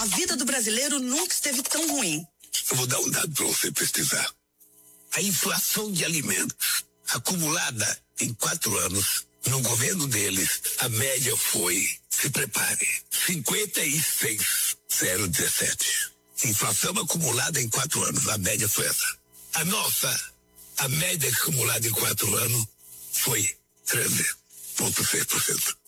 A vida do brasileiro nunca esteve tão ruim. Eu vou dar um dado para você pesquisar. A inflação de alimentos acumulada em 4 anos, no governo deles, a média foi, se prepare, 56,017. Inflação acumulada em 4 anos, a média foi essa. A média acumulada em 4 anos foi 13,6%.